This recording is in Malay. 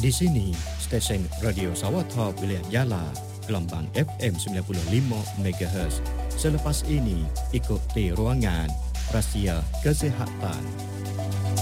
Di sini, stesen Radio Sawatha Wilayah Yala, gelombang FM 95 MHz. Selepas ini, ikuti ruangan Rahsia Kesihatan.